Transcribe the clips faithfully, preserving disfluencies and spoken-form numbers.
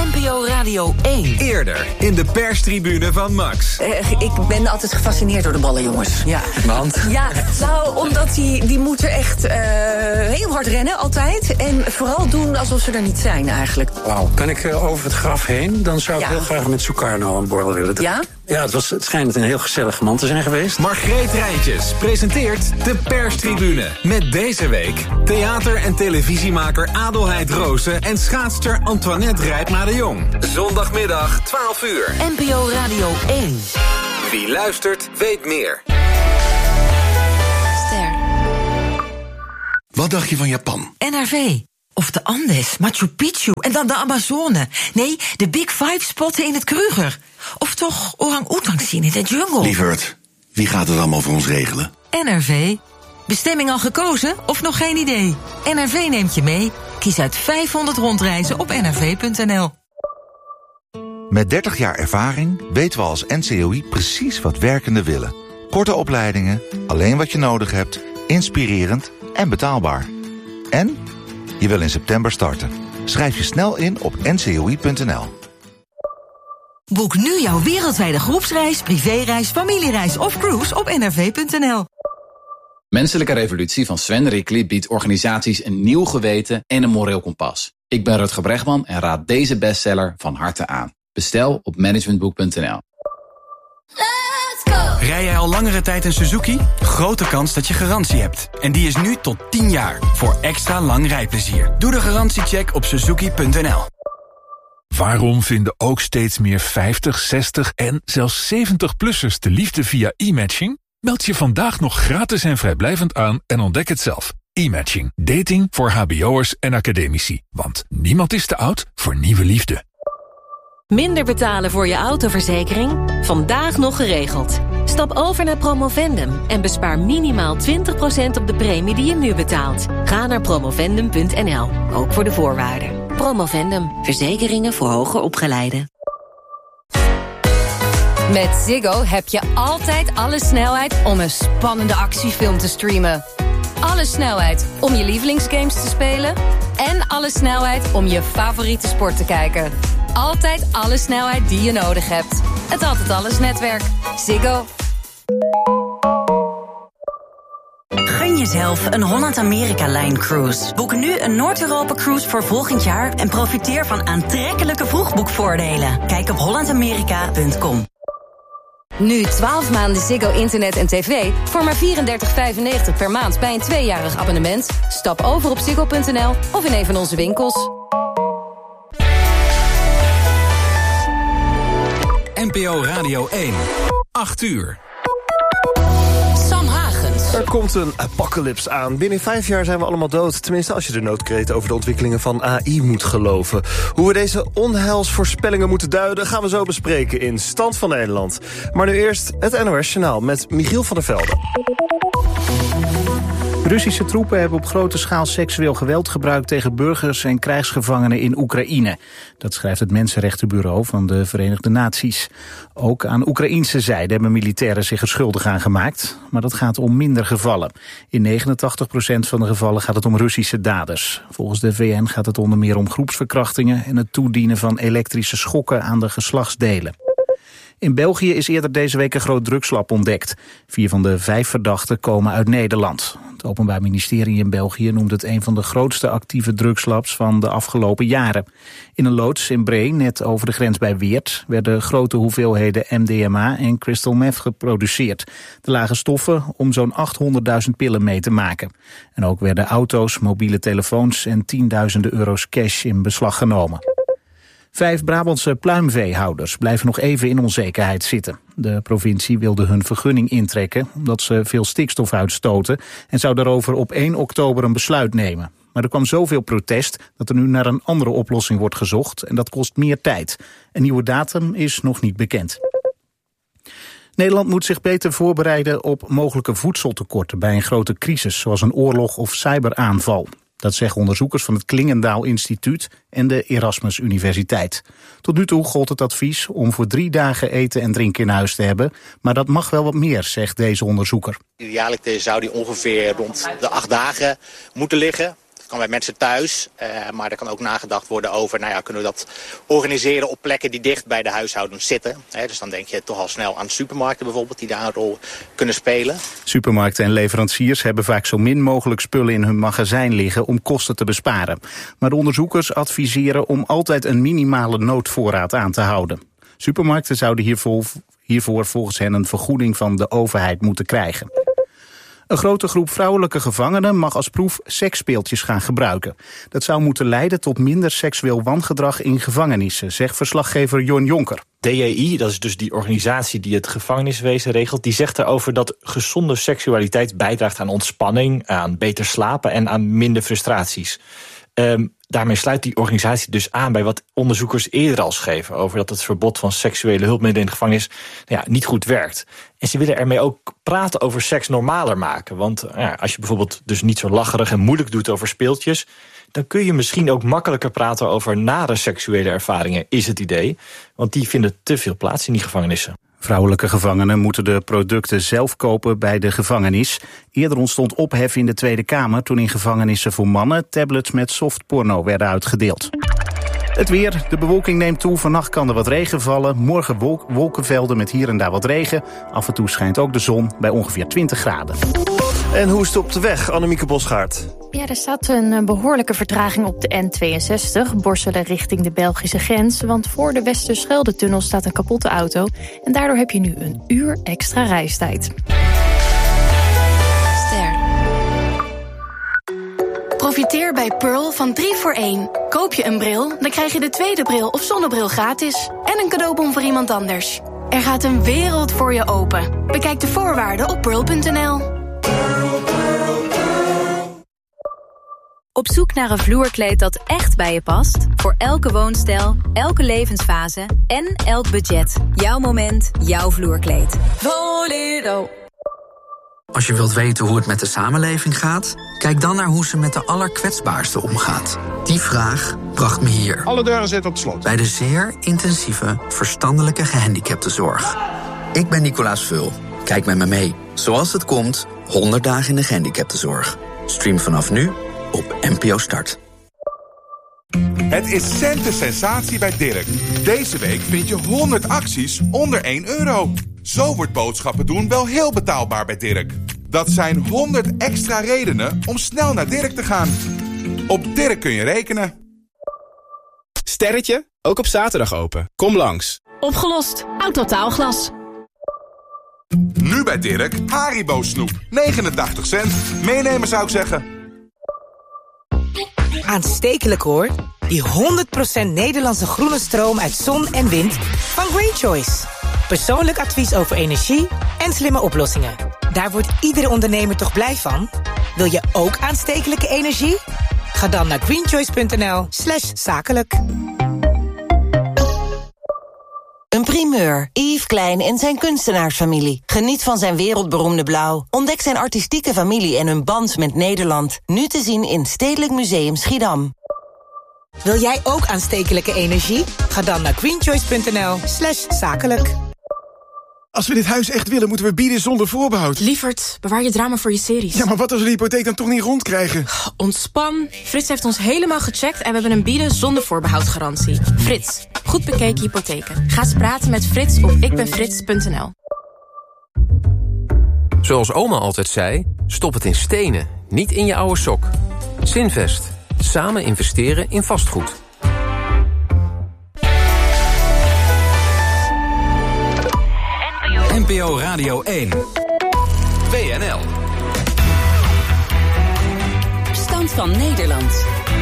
N P O Radio één. Eerder in de perstribune van Max. Uh, ik ben altijd gefascineerd door de ballenjongens. Ja. Want? Ja, nou, omdat die, die moeten echt uh, heel hard rennen altijd. En vooral doen alsof ze er niet zijn eigenlijk. Wauw, kan ik uh, over het graf heen? Dan zou ik ja. heel graag met Sukarno een borrel willen. Dat, ja? Ja, het, was, het schijnt een heel gezellige man te zijn geweest. Margreet Rijntjes presenteert de perstribune. Met deze week theater- en televisiemaker Adelheid Rozen en schaatster Antoinette Rijpma de Jong. Zondagmiddag twaalf uur. N P O Radio één. Wie luistert, weet meer. Ster. Wat dacht je van Japan? N R V. Of de Andes, Machu Picchu en dan de Amazone. Nee, de Big Five spotten in het Kruger. Of toch orang-oetang zien in de jungle. Lieverd, wie gaat het allemaal voor ons regelen? N R V. Bestemming al gekozen of nog geen idee? N R V neemt je mee. Kies uit vijfhonderd rondreizen op n r v punt n l. Met dertig jaar ervaring weten we als N C O I precies wat werkenden willen. Korte opleidingen, alleen wat je nodig hebt, inspirerend en betaalbaar. En je wil in september starten. Schrijf je snel in op n c o i punt n l. Boek nu jouw wereldwijde groepsreis, privéreis, familiereis of cruise op n r v punt n l. Menselijke Revolutie van Sven Rickly biedt organisaties een nieuw geweten en een moreel kompas. Ik ben Rutger Bregman en raad deze bestseller van harte aan. Bestel op managementboek punt n l. Rij jij al langere tijd een Suzuki? Grote kans dat je garantie hebt. En die is nu tot tien jaar. Voor extra lang rijplezier. Doe de garantiecheck op suzuki punt n l. Waarom vinden ook steeds meer vijftig, zestig en zelfs zeventig-plussers de liefde via e-matching? Meld je vandaag nog gratis en vrijblijvend aan en ontdek het zelf. E-matching. Dating voor hbo'ers en academici. Want niemand is te oud voor nieuwe liefde. Minder betalen voor je autoverzekering? Vandaag nog geregeld. Stap over naar Promovendum en bespaar minimaal twintig procent op de premie die je nu betaalt. Ga naar promovendum punt n l, ook voor de voorwaarden. Promovendum, verzekeringen voor hoger opgeleiden. Met Ziggo heb je altijd alle snelheid om een spannende actiefilm te streamen. Alle snelheid om je lievelingsgames te spelen. En alle snelheid om je favoriete sport te kijken. Altijd alle snelheid die je nodig hebt. Het Altijd Alles netwerk. Ziggo. Gun jezelf een Holland-Amerika-lijn-cruise. Boek nu een Noord-Europa-cruise voor volgend jaar en profiteer van aantrekkelijke vroegboekvoordelen. Kijk op holland amerika punt com. Nu twaalf maanden Ziggo internet en tv voor maar vierendertig vijfennegentig per maand bij een tweejarig abonnement. Stap over op ziggo punt n l of in een van onze winkels. N P O Radio één. acht uur. Sam Hagens. Er komt een apocalypse aan. Binnen vijf jaar zijn we allemaal dood. Tenminste, als je de noodkreet over de ontwikkelingen van A I moet geloven. Hoe we deze onheilsvoorspellingen moeten duiden, gaan we zo bespreken in Stand van Nederland. Maar nu eerst het N O S-journaal met Michiel van der Velde. Russische troepen hebben op grote schaal seksueel geweld gebruikt tegen burgers en krijgsgevangenen in Oekraïne. Dat schrijft het Mensenrechtenbureau van de Verenigde Naties. Ook aan Oekraïnse zijde hebben militairen zich er schuldig aan gemaakt. Maar dat gaat om minder gevallen. In negenentachtig procent van de gevallen gaat het om Russische daders. Volgens de V N gaat het onder meer om groepsverkrachtingen en het toedienen van elektrische schokken aan de geslachtsdelen. In België is eerder deze week een groot drugslab ontdekt. Vier van de vijf verdachten komen uit Nederland. Het Openbaar Ministerie in België noemt het een van de grootste actieve drugslabs van de afgelopen jaren. In een loods in Bree, net over de grens bij Weert, werden grote hoeveelheden M D M A en crystal meth geproduceerd. De lagen stoffen om zo'n achthonderdduizend pillen mee te maken. En ook werden auto's, mobiele telefoons en tienduizenden euro's cash in beslag genomen. Vijf Brabantse pluimveehouders blijven nog even in onzekerheid zitten. De provincie wilde hun vergunning intrekken omdat ze veel stikstof uitstoten en zou daarover op één oktober een besluit nemen. Maar er kwam zoveel protest dat er nu naar een andere oplossing wordt gezocht en dat kost meer tijd. Een nieuwe datum is nog niet bekend. Nederland moet zich beter voorbereiden op mogelijke voedseltekorten bij een grote crisis, zoals een oorlog of cyberaanval. Dat zeggen onderzoekers van het Klingendaal Instituut en de Erasmus Universiteit. Tot nu toe gold het advies om voor drie dagen eten en drinken in huis te hebben. Maar dat mag wel wat meer, zegt deze onderzoeker. Idealiter zou die ongeveer rond de acht dagen moeten liggen. kan bij mensen thuis. Uh, maar er kan ook nagedacht worden over, nou ja, kunnen we dat organiseren op plekken die dicht bij de huishoudens zitten. Hè, dus dan denk je toch al snel aan supermarkten bijvoorbeeld die daar een rol kunnen spelen. Supermarkten en leveranciers hebben vaak zo min mogelijk spullen in hun magazijn liggen om kosten te besparen. Maar de onderzoekers adviseren om altijd een minimale noodvoorraad aan te houden. Supermarkten zouden hiervoor, hiervoor volgens hen een vergoeding van de overheid moeten krijgen. Een grote groep vrouwelijke gevangenen mag als proef seksspeeltjes gaan gebruiken. Dat zou moeten leiden tot minder seksueel wangedrag in gevangenissen, zegt verslaggever Jon Jonker. D J I, dat is dus die organisatie die het gevangeniswezen regelt, die zegt erover dat gezonde seksualiteit bijdraagt aan ontspanning, aan beter slapen en aan minder frustraties. Um, daarmee sluit die organisatie dus aan bij wat onderzoekers eerder al schreven over dat het verbod van seksuele hulpmiddelen in de gevangenis nou ja, niet goed werkt. En ze willen ermee ook praten over seks normaler maken. Want ja, als je bijvoorbeeld dus niet zo lacherig en moeilijk doet over speeltjes, dan kun je misschien ook makkelijker praten over nare seksuele ervaringen, is het idee. Want die vinden te veel plaats in die gevangenissen. Vrouwelijke gevangenen moeten de producten zelf kopen bij de gevangenis. Eerder ontstond ophef in de Tweede Kamer toen in gevangenissen voor mannen tablets met softporno werden uitgedeeld. Het weer, de bewolking neemt toe, vannacht kan er wat regen vallen. Morgen wolk, wolkenvelden met hier en daar wat regen. Af en toe schijnt ook de zon bij ongeveer twintig graden. En hoe is het op de weg, Annemieke Bosgaard? Ja, er staat een behoorlijke vertraging op de N tweeënzestig, Borselen richting de Belgische grens. Want voor de Westerschelde-tunnel staat een kapotte auto. En daardoor heb je nu een uur extra reistijd. Ster. Profiteer bij Pearl van drie voor één. Koop je een bril, dan krijg je de tweede bril of zonnebril gratis. En een cadeaubon voor iemand anders. Er gaat een wereld voor je open. Bekijk de voorwaarden op pearl punt n l. Op zoek naar een vloerkleed dat echt bij je past? Voor elke woonstijl, elke levensfase en elk budget. Jouw moment, jouw vloerkleed. Volero. Als je wilt weten hoe het met de samenleving gaat, kijk dan naar hoe ze met de allerkwetsbaarsten omgaat. Die vraag bracht me hier. Alle deuren zitten op slot. Bij de zeer intensieve verstandelijke gehandicaptenzorg. Ik ben Nicolaas Vul. Kijk met me mee. Zoals het komt, honderd dagen in de gehandicaptenzorg. Stream vanaf nu op N P O Start. Het is centen sensatie bij Dirk. Deze week vind je honderd acties onder één euro. Zo wordt boodschappen doen wel heel betaalbaar bij Dirk. Dat zijn honderd extra redenen om snel naar Dirk te gaan. Op Dirk kun je rekenen. Sterretje, ook op zaterdag open. Kom langs. Opgelost. Autotaalglas. Nu bij Dirk, Haribo snoep. negenentachtig cent. Meenemen zou ik zeggen. Aanstekelijk hoor. Die honderd procent Nederlandse groene stroom uit zon en wind van Green Choice. Persoonlijk advies over energie en slimme oplossingen. Daar wordt iedere ondernemer toch blij van? Wil je ook aanstekelijke energie? Ga dan naar greenchoice punt n l slash zakelijk. Een primeur. Yves Klein en zijn kunstenaarsfamilie. Geniet van zijn wereldberoemde blauw. Ontdek zijn artistieke familie en hun band met Nederland. Nu te zien in Stedelijk Museum Schiedam. Wil jij ook aanstekelijke energie? Ga dan naar greenchoice punt n l slash zakelijk. Als we dit huis echt willen, moeten we bieden zonder voorbehoud. Lievert, bewaar je drama voor je series. Ja, maar wat als we de hypotheek dan toch niet rondkrijgen? Ontspan. Frits heeft ons helemaal gecheckt en we hebben een bieden zonder voorbehoud garantie. Frits, goed bekeken hypotheken. Ga eens praten met Frits op ikbenfrits punt n l. Zoals oma altijd zei, stop het in stenen, niet in je oude sok. Zinvest. Samen investeren in vastgoed. N P O Radio één. W N L. Stand van Nederland.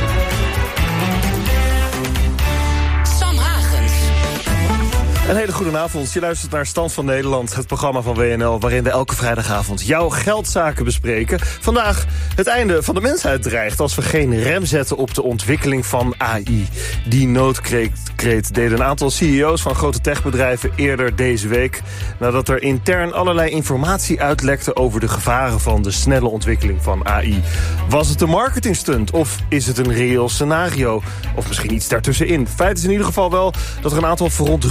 Sam Hagens. Een hele goede avond. Je luistert naar Stand van Nederland, het programma van W N L... waarin we elke vrijdagavond jouw geldzaken bespreken. Vandaag het einde van de mensheid dreigt... als we geen rem zetten op de ontwikkeling van A I. Die noodkreet deden een aantal C E O's van grote techbedrijven eerder deze week... nadat er intern allerlei informatie uitlekte... over de gevaren van de snelle ontwikkeling van A I. Was het een marketingstunt of is het een reëel scenario? Of misschien iets daartussenin. Feit is in ieder geval wel dat er een aantal verontrustende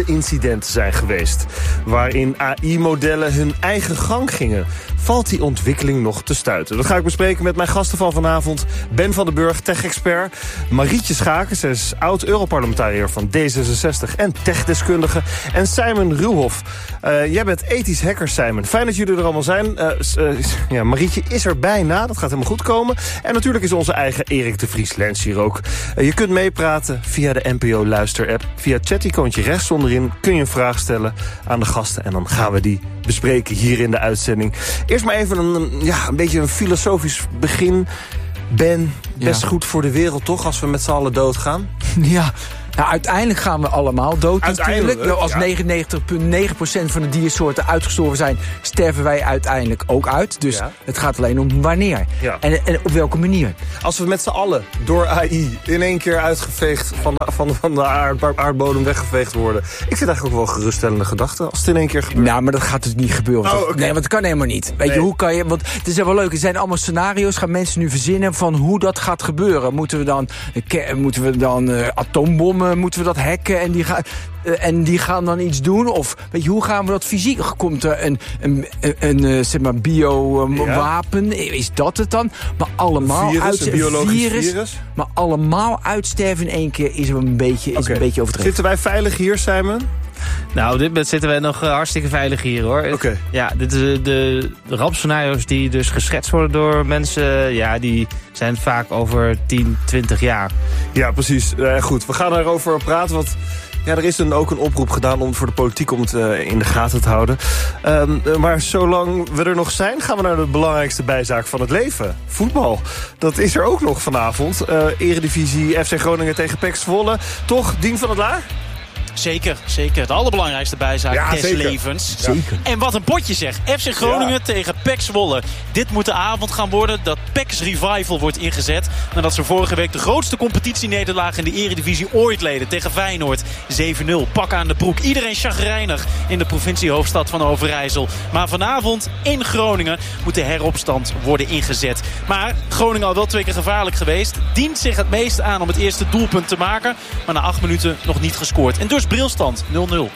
incidenten zijn geweest, waarin A I-modellen hun eigen gang gingen. Valt die ontwikkeling nog te stuiten? Dat ga ik bespreken met mijn gasten van vanavond. Ben van den Burg, tech-expert. Marietje Schaken, zij is oud-Europarlementariër van D zesenzestig en techdeskundige. En Simon Ruwhof. Uh, jij bent ethisch hacker, Simon. Fijn dat jullie er allemaal zijn. Uh, uh, ja, Marietje is er bijna, dat gaat helemaal goed komen. En natuurlijk is onze eigen Erik de Vries Lens hier ook. Uh, je kunt meepraten via de N P O-luister-app. Via het chat-icoontje rechts onderin kun je een vraag stellen aan de gasten. En dan gaan we die bespreken hier in de uitzending. Eerst maar even een, ja, een beetje een filosofisch begin. Ben, best ja. goed voor de wereld, toch? Als we met z'n allen doodgaan. Ja, nou, uiteindelijk gaan we allemaal dood natuurlijk. Nou, als ja. negenennegentig komma negen procent van de diersoorten uitgestorven zijn, sterven wij uiteindelijk ook uit. Dus ja. het gaat alleen om wanneer. Ja. En, en op welke manier. Als we met z'n allen door A I in één keer uitgeveegd van de, van, van de aard, aardbodem weggeveegd worden. Ik vind het eigenlijk ook wel geruststellende gedachten als het in één keer gebeurt. Nou, maar dat gaat dus niet gebeuren. Oh, okay. Nee, want dat kan helemaal niet. Weet nee. je, hoe kan je, want het is wel leuk, er zijn allemaal scenario's, gaan mensen nu verzinnen van hoe dat gaat gebeuren. Moeten we dan, moeten we dan uh, atoombommen, moeten we dat hacken en die gaan... Uh, en die gaan dan iets doen? Of weet je, hoe gaan we dat fysiek? Komt er een, een, een, een uh, zeg maar bio-wapen? Uh, ja. Is dat het dan? Maar allemaal virus, uit, een biologisch virus, virus. Maar allemaal uitsterven in één keer is een beetje, is okay. een beetje overdreven. Zitten wij veilig hier, Simon? Nou, op dit moment zitten wij nog uh, hartstikke veilig hier, hoor. Oké. Okay. Ja, dit is de, de rampscenario's die dus geschetst worden door mensen. Ja, die zijn vaak over tien, twintig jaar. Ja, precies. Uh, goed, we gaan erover praten, want... Ja, er is een, ook een oproep gedaan om voor de politiek om het uh, in de gaten te houden. Um, uh, maar zolang we er nog zijn, gaan we naar de belangrijkste bijzaak van het leven. Voetbal. Dat is er ook nog vanavond. Uh, Eredivisie, F C Groningen tegen P E C Zwolle. Toch, Dien van het Laar? Zeker, zeker. De allerbelangrijkste bijzaak ja, des zeker. levens. Zeker. En wat een potje zeg. F C Groningen ja. tegen P E C Zwolle. Dit moet de avond gaan worden dat P E C's revival wordt ingezet. Nadat ze vorige week de grootste competitienederlaag in de Eredivisie ooit leden tegen Feyenoord. zeven nul, pak aan de broek. Iedereen chagrijnig in de provinciehoofdstad van Overijssel. Maar vanavond in Groningen moet de heropstand worden ingezet. Maar Groningen al wel twee keer gevaarlijk geweest. Dient zich het meest aan om het eerste doelpunt te maken. Maar na acht minuten nog niet gescoord. En dus brilstand nul nul.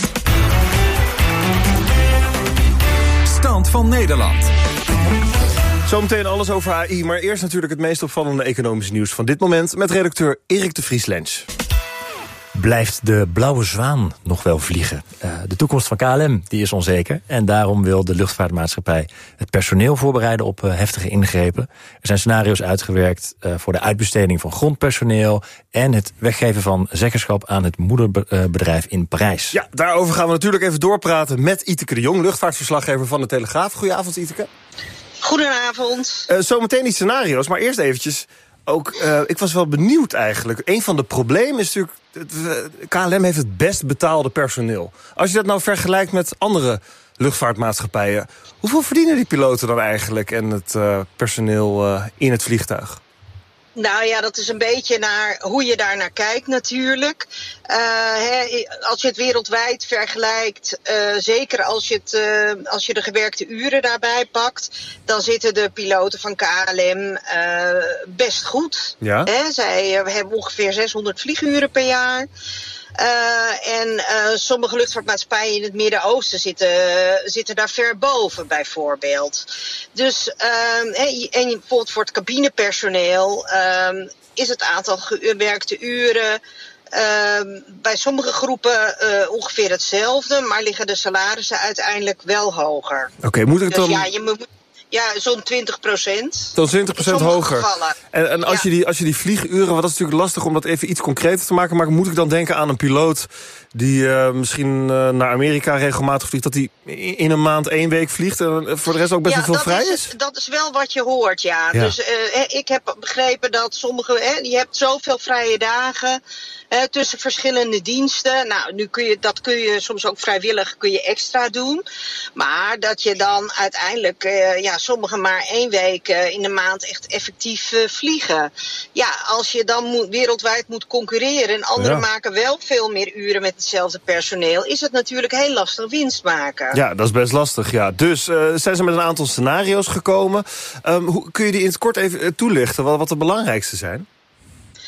Stand van Nederland. Zometeen alles over A I, maar eerst natuurlijk het meest opvallende economische nieuws van dit moment met redacteur Erik de Vries Lens. Blijft de blauwe zwaan nog wel vliegen? Uh, de toekomst van K L M die is onzeker. En daarom wil de luchtvaartmaatschappij het personeel voorbereiden op uh, heftige ingrepen. Er zijn scenario's uitgewerkt uh, voor de uitbesteding van grondpersoneel en het weggeven van zeggenschap aan het moederbedrijf in Parijs. Ja, daarover gaan we natuurlijk even doorpraten met Iteke de Jong, luchtvaartverslaggever van de Telegraaf. Goedenavond, Iteke. Goedenavond. Uh, zometeen die scenario's, maar eerst eventjes... Ook, uh, ik was wel benieuwd eigenlijk. Een van de problemen is natuurlijk... K L M heeft het best betaalde personeel. Als je dat nou vergelijkt met andere luchtvaartmaatschappijen... hoeveel verdienen die piloten dan eigenlijk en het uh, personeel uh, in het vliegtuig? Nou ja, dat is een beetje naar hoe je daar naar kijkt natuurlijk. Uh, he, als je het wereldwijd vergelijkt, uh, zeker als je, het, uh, als je de gewerkte uren daarbij pakt... dan zitten de piloten van K L M uh, best goed. Ja. He, zij uh, hebben ongeveer zeshonderd vlieguren per jaar... Uh, en uh, sommige luchtvaartmaatschappijen in het Midden-Oosten zitten, uh, zitten daar ver boven, bijvoorbeeld. Dus, uh, en bijvoorbeeld voor het cabinepersoneel uh, is het aantal gewerkte uren uh, bij sommige groepen uh, ongeveer hetzelfde, maar liggen de salarissen uiteindelijk wel hoger. Oké, okay, moet ik dan... Dus ja, je moet... Ja, zo'n twintig procent. Zo'n twintig procent hoger. En, en als, ja. je die, als je die vlieguren, want dat is natuurlijk lastig om dat even iets concreter te maken. Maar moet ik dan denken aan een piloot die uh, misschien uh, naar Amerika regelmatig vliegt, dat hij in een maand één week vliegt en voor de rest ook best ja, wel veel vrij is? is? Dat is wel wat je hoort, ja. ja. Dus uh, ik heb begrepen dat sommige, hè, je hebt zoveel vrije dagen uh, tussen verschillende diensten. Nou, nu kun je, dat kun je soms ook vrijwillig kun je extra doen. Maar dat je dan uiteindelijk, uh, ja, sommigen maar één week uh, in de maand echt effectief uh, vliegen. Ja, als je dan moet, wereldwijd moet concurreren en anderen ja. maken wel veel meer uren met hetzelfde personeel, is het natuurlijk heel lastig winst maken. Ja, dat is best lastig, ja. Dus uh, zijn ze met een aantal scenario's gekomen. Um, hoe, kun je die in het kort even uh, toelichten, wat, wat de belangrijkste zijn?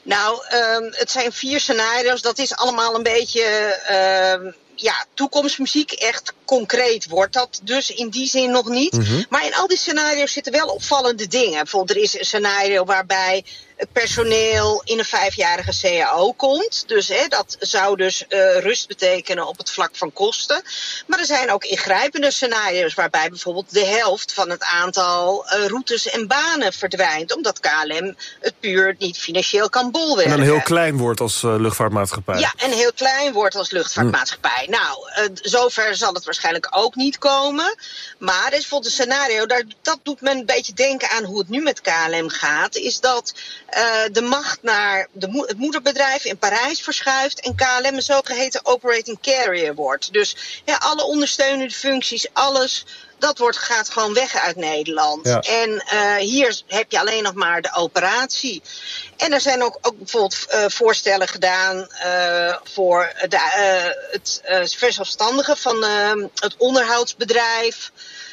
Nou, um, het zijn vier scenario's. Dat is allemaal een beetje uh, ja, toekomstmuziek. Echt concreet wordt dat dus in die zin nog niet. Mm-hmm. Maar in al die scenario's zitten wel opvallende dingen. Bijvoorbeeld er is een scenario waarbij het personeel in een vijfjarige C A O komt. Dus hè, dat zou dus uh, rust betekenen op het vlak van kosten. Maar er zijn ook ingrijpende scenario's waarbij bijvoorbeeld de helft van het aantal uh, routes en banen verdwijnt. Omdat K L M het puur niet financieel kan bolwerken. En een heel klein wordt als uh, luchtvaartmaatschappij. Ja, en heel klein wordt als luchtvaartmaatschappij. Mm. Nou, uh, zover zal het waarschijnlijk ook niet komen. Maar er is bijvoorbeeld een scenario, daar, dat doet me een beetje denken aan hoe het nu met K L M gaat. Is dat Uh, de macht naar de mo- het moederbedrijf in Parijs verschuift en K L M een zogeheten operating carrier wordt. Dus ja, alle ondersteunende functies, alles, dat wordt, gaat gewoon weg uit Nederland. Ja. En uh, hier heb je alleen nog maar de operatie. En er zijn ook, ook bijvoorbeeld uh, voorstellen gedaan uh, voor de, uh, het uh, verzelfstandigen van uh, het onderhoudsbedrijf.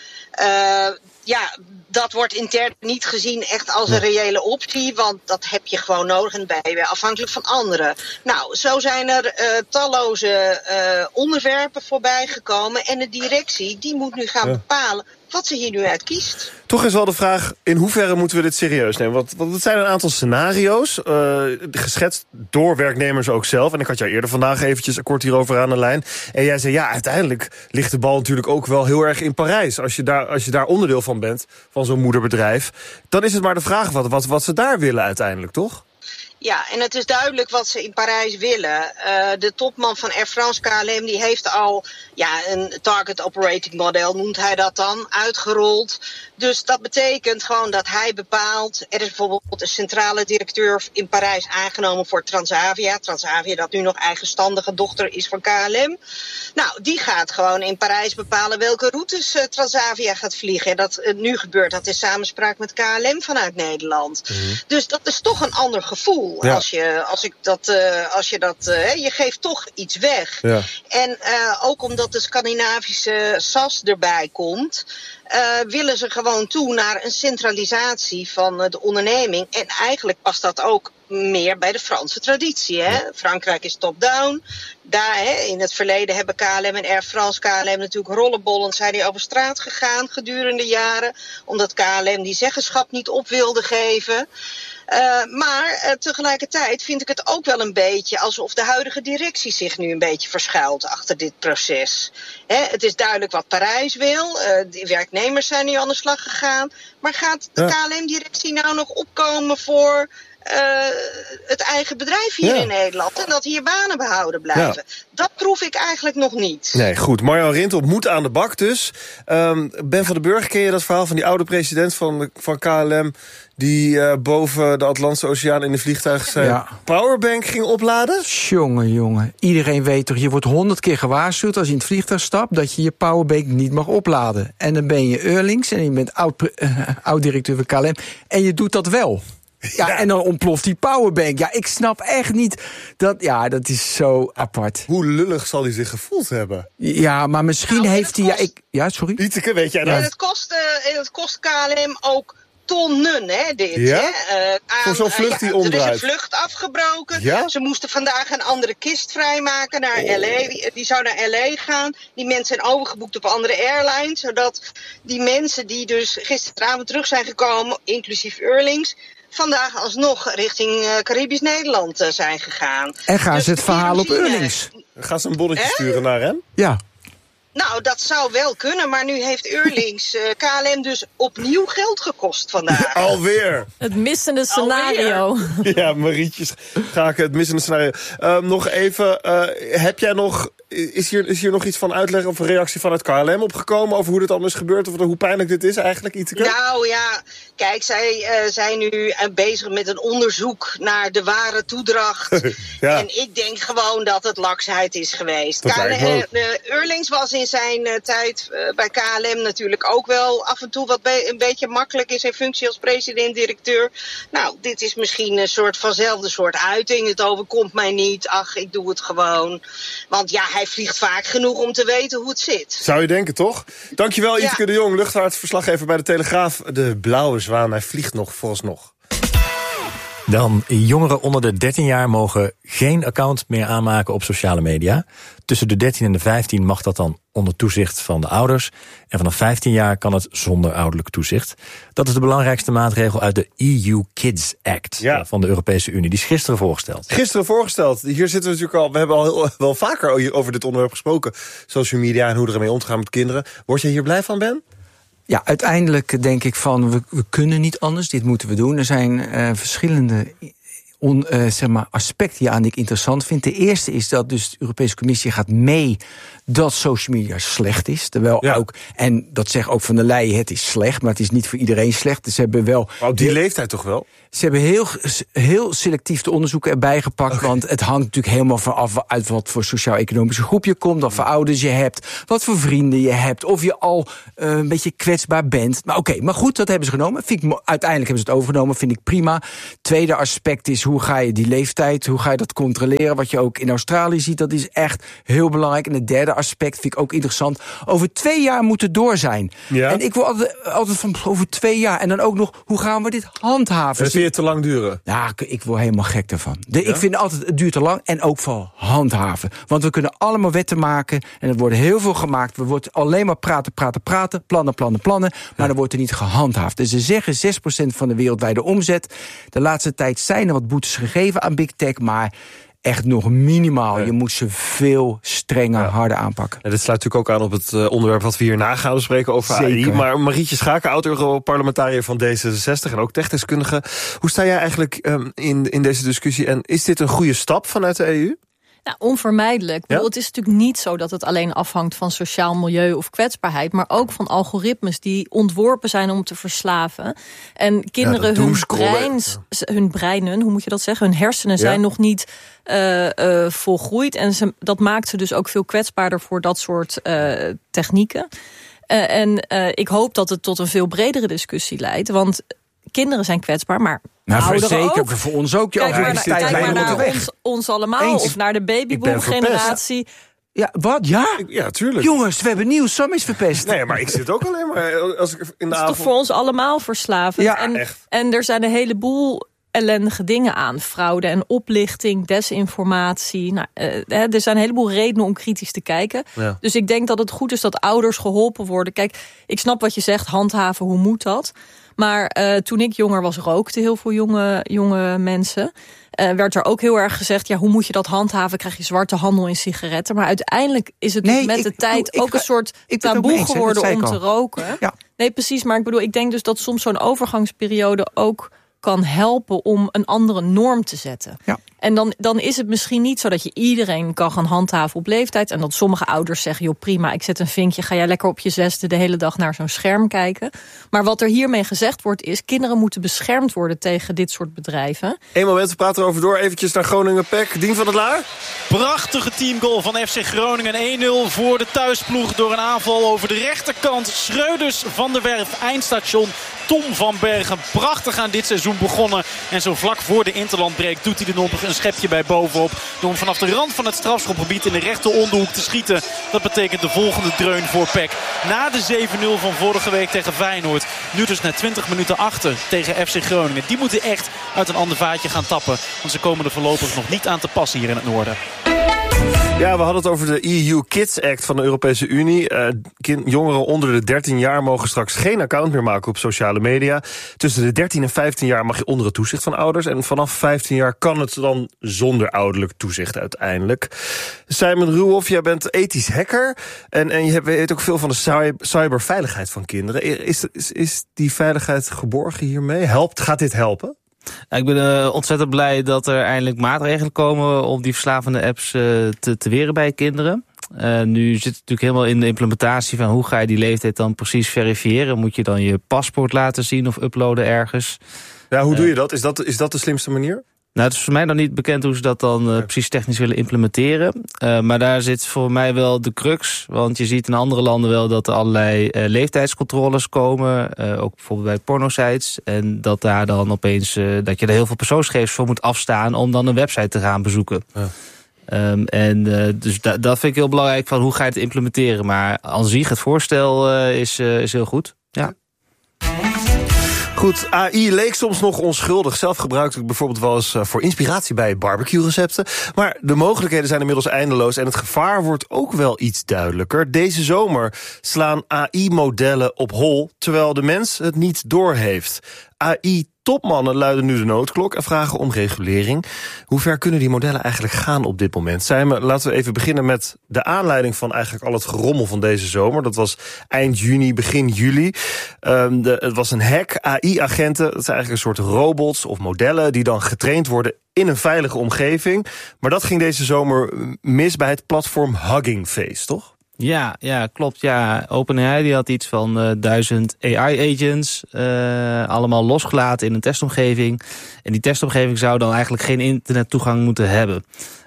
Uh, ja, dat wordt intern niet gezien echt als een reële optie, want dat heb je gewoon nodig en ben je weer afhankelijk van anderen. Nou, zo zijn er uh, talloze uh, onderwerpen voorbij gekomen en de directie die moet nu gaan ja. bepalen wat ze hier nu uit kiest. Toch is wel de vraag, in hoeverre moeten we dit serieus nemen? Want, want het zijn een aantal scenario's, uh, geschetst door werknemers ook zelf. En ik had jou eerder vandaag eventjes kort hierover aan de lijn. En jij zei, ja, uiteindelijk ligt de bal natuurlijk ook wel heel erg in Parijs. Als je daar, als je daar onderdeel van bent, van zo'n moederbedrijf, dan is het maar de vraag wat, wat, wat ze daar willen uiteindelijk, toch? Ja, en het is duidelijk wat ze in Parijs willen. Uh, de topman van Air France K L M die heeft al ja, een target operating model, noemt hij dat dan, uitgerold. Dus dat betekent gewoon dat hij bepaalt. Er is bijvoorbeeld een centrale directeur in Parijs aangenomen voor Transavia. Transavia dat nu nog eigenstandige dochter is van K L M. Nou, die gaat gewoon in Parijs bepalen welke routes uh, Transavia gaat vliegen. En dat uh, nu gebeurt dat in samenspraak met K L M vanuit Nederland. Mm-hmm. Dus dat is toch een ander gevoel. Ja. Als je, als ik dat, uh, als je dat, uh, je geeft toch iets weg. Ja. En uh, ook omdat de Scandinavische S A S erbij komt, uh, willen ze gewoon toe naar een centralisatie van uh, de onderneming. En eigenlijk past dat ook meer bij de Franse traditie. Hè? Ja. Frankrijk is top-down. Daar, hè, in het verleden hebben K L M en Air France K L M natuurlijk rollenbollend zijn die over straat gegaan gedurende jaren. Omdat K L M die zeggenschap niet op wilde geven. Uh, maar uh, tegelijkertijd vind ik het ook wel een beetje alsof de huidige directie zich nu een beetje verschuilt achter dit proces. Hè, het is duidelijk wat Parijs wil. Uh, de werknemers zijn nu aan de slag gegaan. Maar gaat de ja. K L M-directie nou nog opkomen voor Uh, het eigen bedrijf hier ja. in Nederland en dat hier banen behouden blijven? Ja. Dat proef ik eigenlijk nog niet. Nee, goed. Marjan Rintel moet aan de bak dus. Um, Ben van den Burg, ken je dat verhaal van die oude president van, van K L M die uh, boven de Atlantische Oceaan in de vliegtuig zijn ja. powerbank ging opladen? Jongen, jongen. Iedereen weet toch, je wordt honderd keer gewaarschuwd als je in het vliegtuig stapt dat je je powerbank niet mag opladen. En dan ben je Eurlings en je bent oud, uh, oud-directeur van K L M en je doet dat wel. Ja, ja, en dan ontploft die powerbank. Ja, ik snap echt niet dat. Ja, dat is zo apart. Hoe lullig zal hij zich gevoeld hebben? Ja, maar misschien nou, heeft hij. Kost... Ja, ik, ja, sorry. Ieteke, weet jij dat? En het kost, uh, het kost K L M ook tonnen, hè, dit. Ja? Hè? Uh, aan, Voor zo'n vlucht die uh, ja, omdraait. Er is een vlucht afgebroken. Ja? Ze moesten vandaag een andere kist vrijmaken naar oh. L A. Die, die zou naar L A gaan. Die mensen zijn overgeboekt op andere airlines. Zodat die mensen die dus gisteravond terug zijn gekomen, inclusief Eurlings, vandaag alsnog richting uh, Caribisch Nederland uh, zijn gegaan. En gaan dus ze het verhaal op Eurlings? Gaan ze een bonnetje eh? sturen naar hem? Ja. Nou, dat zou wel kunnen, maar nu heeft Eurlings uh, K L M dus opnieuw geld gekost vandaag. Alweer. Het missende scenario. Alweer. Ja, Marietjes, ga ik het missende scenario. Uh, nog even, uh, heb jij nog, is hier, is hier nog iets van uitleg of een reactie vanuit K L M opgekomen over hoe dit allemaal is gebeurd of hoe pijnlijk dit is eigenlijk, Ieteke? Nou ja, kijk, zij uh, zijn nu uh, bezig met een onderzoek naar de ware toedracht. Ja. En ik denk gewoon dat het laksheid is geweest. K L M, uh, Eurlings was in zijn uh, tijd uh, bij K L M natuurlijk ook wel af en toe wat be- een beetje makkelijk in zijn functie als president-directeur. Nou, dit is misschien een soort vanzelfde soort uiting. Het overkomt mij niet. Ach, ik doe het gewoon. Want ja, hij vliegt vaak genoeg om te weten hoe het zit. Zou je denken, toch? Dankjewel, Ieteke ja. de Jong, luchtvaartverslaggever bij de Telegraaf. De blauwe zwaan, hij vliegt nog vooralsnog. Dan, jongeren onder de dertien jaar mogen geen account meer aanmaken op sociale media. Tussen de dertien en de vijftien mag dat dan onder toezicht van de ouders. En vanaf vijftien jaar kan het zonder ouderlijk toezicht. Dat is de belangrijkste maatregel uit de E U Kids Act ja. van de Europese Unie. Die is gisteren voorgesteld. Gisteren voorgesteld. Hier zitten we natuurlijk al. We hebben al heel, wel vaker over dit onderwerp gesproken. Social media en hoe ermee om te gaan met kinderen. Word je hier blij van, Ben? Ja, uiteindelijk denk ik van, we, we kunnen niet anders, dit moeten we doen. Er zijn uh, verschillende on, uh, zeg maar aspecten hieraan die ik interessant vind. De eerste is dat dus de Europese Commissie gaat mee dat social media slecht is. Terwijl ja. ook, en dat zegt ook Van der Leyen, het is slecht, maar het is niet voor iedereen slecht. Dus ze hebben wel. Maar op die leeftijd toch wel? Ze hebben heel, heel selectief de onderzoeken erbij gepakt. Okay. Want het hangt natuurlijk helemaal vanaf uit wat voor sociaal-economische groep je komt. Wat voor ouders je hebt. Wat voor vrienden je hebt. Of je al uh, een beetje kwetsbaar bent. Maar oké, okay, maar goed, dat hebben ze genomen. Vind ik, uiteindelijk hebben ze het overgenomen, vind ik prima. Tweede aspect is, hoe ga je die leeftijd, hoe ga je dat controleren? Wat je ook in Australië ziet, dat is echt heel belangrijk. En het derde aspect vind ik ook interessant. Over twee jaar moet het door zijn. Ja. En ik wil altijd, altijd van over twee jaar. En dan ook nog, hoe gaan we dit handhaven? Dat vind je te lang duren? Ja, ik, ik word helemaal gek daarvan. De, ja? Ik vind altijd, het duurt te lang en ook vooral handhaven. Want we kunnen allemaal wetten maken en er worden heel veel gemaakt. We worden alleen maar praten, praten, praten. Plannen, plannen, plannen. Maar ja. dan wordt er niet gehandhaafd. Dus ze zeggen zes procent van de wereldwijde omzet. De laatste tijd zijn er wat boetes gegeven aan Big Tech, maar echt nog minimaal. Ja. Je moet ze veel strenger, ja. harder aanpakken. Ja, dit sluit natuurlijk ook aan op het uh, onderwerp wat we hierna gaan bespreken over Zeker. A I. Maar Marietje Schaken, oud-Europarlementariër van D zesenzestig en ook techdeskundige. Hoe sta jij eigenlijk um, in, in deze discussie? En is dit een goede stap vanuit de E U? Nou, onvermijdelijk. Ja? Bedoel, het is natuurlijk niet zo dat het alleen afhangt van sociaal milieu of kwetsbaarheid, maar ook van algoritmes die ontworpen zijn om te verslaven. En kinderen, ja, hun, breins, hun breinen, hoe moet je dat zeggen? Hun hersenen ja. zijn nog niet uh, uh, volgroeid. En ze, dat maakt ze dus ook veel kwetsbaarder voor dat soort uh, technieken. Uh, en uh, ik hoop dat het tot een veel bredere discussie leidt. Want kinderen zijn kwetsbaar, maar nou, voor zeker, ook. voor ons ook. Kijk maar, kijk maar, kijk maar naar ons, ons allemaal, Eens. Of naar de babyboom-generatie. Ja, wat? Ja? Ja, tuurlijk. Jongens, we hebben nieuws. Sam is verpest. Nee, maar ik zit ook alleen maar als ik in de avond. Het is toch voor ons allemaal verslavend. Ja, en, echt. En er zijn een heleboel ellendige dingen aan. Fraude en oplichting, desinformatie. Nou, uh, er zijn een heleboel redenen om kritisch te kijken. Ja. Dus ik denk dat het goed is dat ouders geholpen worden. Kijk, ik snap wat je zegt, handhaven, hoe moet dat? Maar uh, toen ik jonger was, rookten heel veel jonge, jonge mensen. Uh, werd er ook heel erg gezegd, ja, hoe moet je dat handhaven? Krijg je zwarte handel in sigaretten? Maar uiteindelijk is het nee, met ik, de tijd ik, ook ik, een soort taboe geworden om te roken. Ja. Nee, precies. Maar ik bedoel, ik denk dus dat soms zo'n overgangsperiode ook kan helpen om een andere norm te zetten. Ja. En dan, dan is het misschien niet zo dat je iedereen kan gaan handhaven op leeftijd. En dat sommige ouders zeggen, joh prima, ik zet een vinkje. Ga jij lekker op je zesde de hele dag naar zo'n scherm kijken. Maar wat er hiermee gezegd wordt is, kinderen moeten beschermd worden tegen dit soort bedrijven. Eén moment, we praten erover door. Eventjes naar Groningen-P E C. Dien van het Laar. Prachtige teamgoal van F C Groningen. één nul voor de thuisploeg door een aanval over de rechterkant. Schreuders van der Werf, eindstation Tom van Bergen. Prachtig aan dit seizoen begonnen. En zo vlak voor de interlandbreek doet hij er nog een schepje bij bovenop. Door hem vanaf de rand van het strafschopgebied in de rechter onderhoek te schieten. Dat betekent de volgende dreun voor P E C. Na de zeven nul van vorige week tegen Feyenoord. Nu dus na twintig minuten achter tegen F C Groningen. Die moeten echt uit een ander vaatje gaan tappen. Want ze komen er voorlopig nog niet aan te passen hier in het noorden. Ja, we hadden het over de E U Kids Act van de Europese Unie. Uh, kind, jongeren onder de dertien jaar mogen straks geen account meer maken op sociale media. Tussen de dertien en vijftien jaar mag je onder het toezicht van ouders. En vanaf vijftien jaar kan het dan zonder ouderlijk toezicht uiteindelijk. Simon Ruhoff, jij bent ethisch hacker. En, en je weet ook veel van de cyberveiligheid van kinderen. Is, is, is die veiligheid geborgen hiermee? Helpt, gaat dit helpen? Ik ben uh, ontzettend blij dat er eindelijk maatregelen komen om die verslavende apps uh, te, te weren bij kinderen. Uh, nu zit het natuurlijk helemaal in de implementatie van hoe ga je die leeftijd dan precies verifiëren. Moet je dan je paspoort laten zien of uploaden ergens? Ja, hoe uh, doe je dat? Is dat, is dat de slimste manier? Nou, het is voor mij dan niet bekend hoe ze dat dan uh, precies technisch willen implementeren. Uh, maar daar zit voor mij wel de crux. Want je ziet in andere landen wel dat er allerlei uh, leeftijdscontroles komen. Uh, ook bijvoorbeeld bij pornosites. En dat daar dan opeens uh, dat je er heel veel persoonsgegevens voor moet afstaan om dan een website te gaan bezoeken. Ja. Um, en uh, dus da- dat vind ik heel belangrijk van hoe ga je het implementeren. Maar aan zich, het voorstel uh, is, uh, is heel goed. Ja. Goed, A I leek soms nog onschuldig. Zelf gebruikte ik bijvoorbeeld wel eens voor inspiratie bij barbecue-recepten. Maar de mogelijkheden zijn inmiddels eindeloos en het gevaar wordt ook wel iets duidelijker. Deze zomer slaan A I-modellen op hol, terwijl de mens het niet doorheeft. A I-topmannen luiden nu de noodklok en vragen om regulering. Hoe ver kunnen die modellen eigenlijk gaan op dit moment? Sijmen, laten we even beginnen met de aanleiding van eigenlijk al het gerommel van deze zomer. Dat was eind juni, begin juli. Um, de, het was een hack. A I-agenten, dat zijn eigenlijk een soort robots of modellen die dan getraind worden in een veilige omgeving. Maar dat ging deze zomer mis bij het platform Hugging Face, toch? Ja, ja, klopt. Ja. OpenAI die had iets van uh, duizend A I-agents, uh, allemaal losgelaten in een testomgeving. En die testomgeving zou dan eigenlijk geen internettoegang moeten hebben.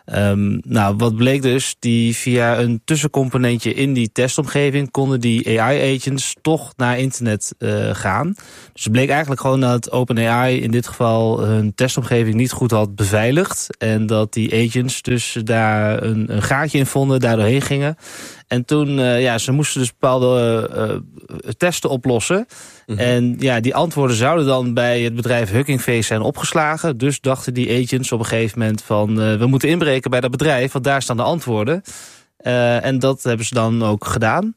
Um, nou, wat bleek dus, die via een tussencomponentje in die testomgeving konden die A I-agents toch naar internet uh, gaan. Dus het bleek eigenlijk gewoon dat OpenAI in dit geval hun testomgeving niet goed had beveiligd. En dat die agents dus daar een, een gaatje in vonden, daar doorheen gingen. En toen, uh, ja, ze moesten dus bepaalde uh, testen oplossen. Mm-hmm. En ja, die antwoorden zouden dan bij het bedrijf Hugging Face zijn opgeslagen. Dus dachten die agents op een gegeven moment van, uh, we moeten inbreken bij dat bedrijf, want daar staan de antwoorden. Uh, en dat hebben ze dan ook gedaan.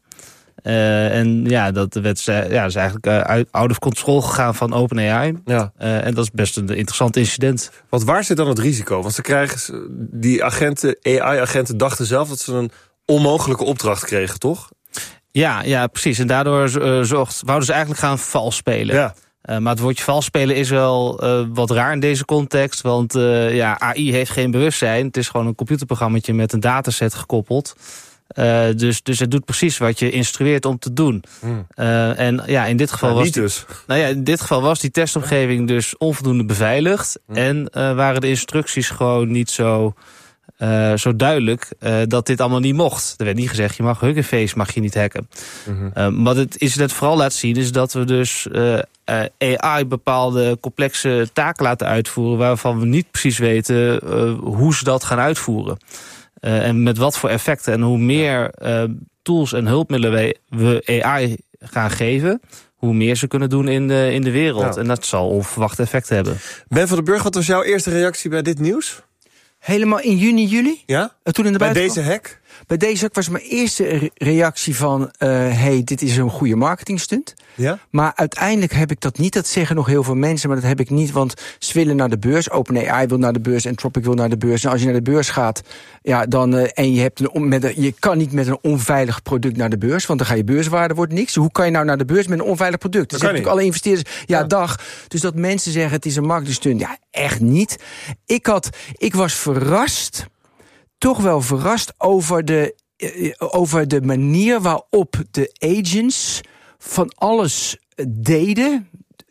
Uh, en ja, dat werd ja, dat is eigenlijk uh, uit, out of control gegaan van OpenAI. Ja. Uh, en dat is best een interessant incident. Want waar zit dan het risico? Want ze krijgen, die agenten, A I-agenten dachten zelf dat ze een onmogelijke opdracht kregen, toch? Ja, ja, precies. En daardoor uh, zocht, wouden ze eigenlijk gaan vals spelen. Ja. Uh, maar het woordje vals spelen is wel uh, wat raar in deze context. Want uh, ja, A I heeft geen bewustzijn. Het is gewoon een computerprogrammaatje met een dataset gekoppeld. Uh, dus, dus het doet precies wat je instrueert om te doen. Hmm. Uh, en ja, in dit geval nou, was niet die, dus. Nou ja, in dit geval was die testomgeving dus onvoldoende beveiligd. Hmm. En uh, waren de instructies gewoon niet zo, uh, zo duidelijk uh, dat dit allemaal niet mocht. Er werd niet gezegd, je mag Hugging Face mag je niet hacken. Hmm. Uh, wat het incident vooral laat zien is dat we dus uh, uh, A I bepaalde complexe taken laten uitvoeren waarvan we niet precies weten uh, hoe ze dat gaan uitvoeren. Uh, en met wat voor effecten. En hoe meer uh, tools en hulpmiddelen wij, we A I gaan geven, hoe meer ze kunnen doen in de, in de wereld. Ja. En dat zal onverwachte effecten hebben. Ben van den Burg, wat was jouw eerste reactie bij dit nieuws? Helemaal in juni, juli? Ja? Toen in de bij deze hack? Bij deze hack was mijn eerste reactie van, uh, hey, dit is een goede marketingstunt. Ja? Maar uiteindelijk heb ik dat niet. Dat zeggen nog heel veel mensen, maar dat heb ik niet. Want ze willen naar de beurs. OpenAI wil naar de beurs. Anthropic wil naar de beurs. En als je naar de beurs gaat, ja, dan, uh, en je, hebt een, met een, je kan niet met een onveilig product naar de beurs. Want dan ga je beurswaarde, wordt niks. Hoe kan je nou naar de beurs met een onveilig product? Dus je hebt natuurlijk alle investeerders. Ja, ja, dag. Dus dat mensen zeggen, het is een marketingstunt. Ja, echt niet. Ik, had, ik was verrast, toch wel verrast over de, uh, over de manier waarop de agents van alles deden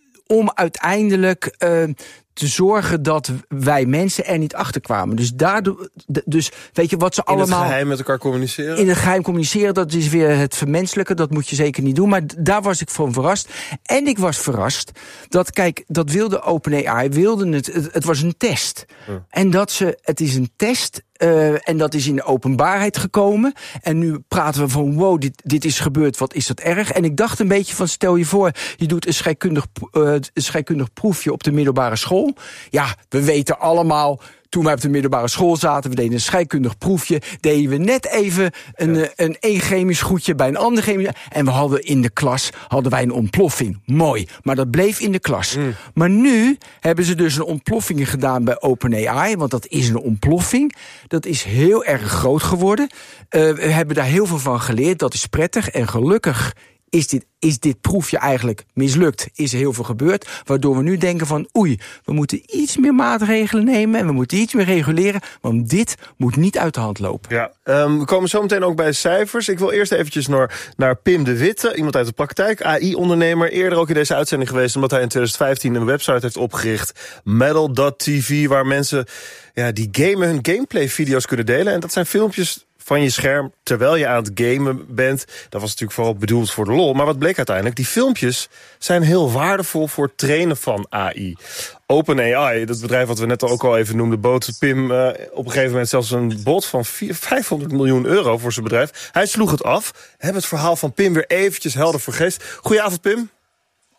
om uiteindelijk uh, te zorgen dat wij mensen er niet achter kwamen. Dus daardoor, dus weet je wat ze in allemaal in het geheim met elkaar communiceren. In het geheim communiceren, dat is weer het vermenselijke. Dat moet je zeker niet doen. Maar daar was ik van verrast. En ik was verrast dat, kijk, dat wilde OpenAI, wilde het, het, het was een test. Ja. En dat ze, het is een test. Uh, en dat is in de openbaarheid gekomen. En nu praten we van, wow, dit, dit is gebeurd, wat is dat erg? En ik dacht een beetje van, stel je voor, je doet een scheikundig, uh, een scheikundig proefje op de middelbare school. Ja, we weten allemaal, toen wij op de middelbare school zaten, we deden een scheikundig proefje, deden we net even een, ja. een één chemisch goedje bij een ander chemisch. En we hadden in de klas hadden wij een ontploffing. Mooi, maar dat bleef in de klas. Mm. Maar nu hebben ze dus een ontploffing gedaan bij OpenAI, want dat is een ontploffing. Dat is heel erg groot geworden. Uh, we hebben daar heel veel van geleerd, dat is prettig. En gelukkig is dit, is dit proefje eigenlijk mislukt. Is er heel veel gebeurd, waardoor we nu denken van, oei, we moeten iets meer maatregelen nemen en we moeten iets meer reguleren, want dit moet niet uit de hand lopen. Ja, um, we komen zo meteen ook bij cijfers. Ik wil eerst eventjes naar, naar Pim de Witte, iemand uit de praktijk, A I-ondernemer, eerder ook in deze uitzending geweest, omdat hij in twintig vijftien een website heeft opgericht, Metal punt t v, waar mensen ja, die gamen hun gameplay-video's kunnen delen. En dat zijn filmpjes van je scherm terwijl je aan het gamen bent. Dat was natuurlijk vooral bedoeld voor de lol. Maar wat bleek uiteindelijk? Die filmpjes zijn heel waardevol voor het trainen van A I. OpenAI, dat bedrijf wat we net ook al even noemden, bood Pim uh, op een gegeven moment zelfs een bod van vijfhonderd miljoen euro voor zijn bedrijf. Hij sloeg het af. Hebben het verhaal van Pim weer eventjes helder voor geest. Goedenavond, Pim.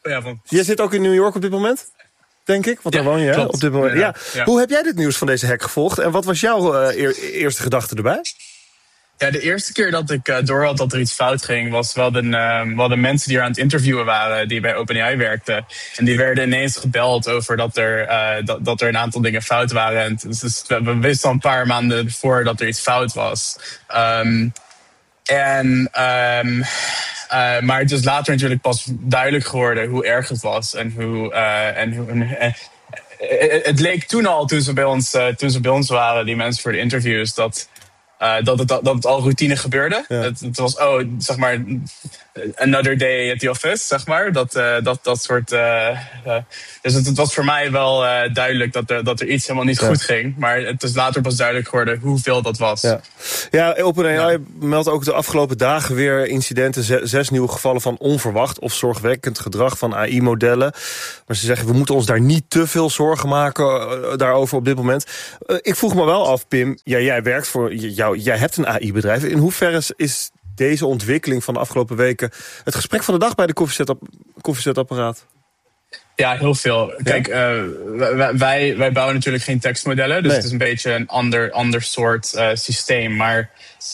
Goedenavond. Jij zit ook in New York op dit moment? Denk ik, want daar ja, woon je hè? op dit moment. Ja. Ja. Hoe heb jij dit nieuws van deze hack gevolgd? En wat was jouw uh, eer, eerste gedachte erbij? Ja, de eerste keer dat ik uh, door had dat er iets fout ging, was wel de, uh, wel de mensen die er aan het interviewen waren, die bij OpenAI werkten. En die werden ineens gebeld over dat er, uh, dat, dat er een aantal dingen fout waren. En dus, dus, we wisten al een paar maanden voor dat er iets fout was. Um, en, um, uh, maar het is later natuurlijk pas duidelijk geworden hoe erg het was. En hoe. Uh, en hoe en, uh, het leek toen al, toen ze bij ons, uh, toen ze bij ons waren, die mensen voor de interviews, dat. Uh, dat, het, dat het al routine gebeurde. Ja. Het, het was, oh, zeg maar, another day at the office, zeg maar. Dat, uh, dat, dat soort... Uh, uh, dus het, het was voor mij wel uh, duidelijk dat er, dat er iets helemaal niet ja. goed ging. Maar het is later pas duidelijk geworden hoeveel dat was. Ja, ja OpenAI ja. meldt ook de afgelopen dagen weer incidenten. Zes, zes nieuwe gevallen van onverwacht of zorgwekkend gedrag van A I-modellen. Maar ze zeggen, we moeten ons daar niet te veel zorgen maken uh, daarover op dit moment. Uh, ik vroeg me wel af, Pim, ja, jij werkt voor... jou, jij hebt een A I-bedrijf. In hoeverre is deze ontwikkeling van de afgelopen weken het gesprek van de dag bij de koffiezetapp- koffiezetapparaat? Ja, heel veel. Ja. Kijk, uh, wij, wij bouwen natuurlijk geen tekstmodellen. Dus nee. Het is een beetje een ander, ander soort uh, systeem. Maar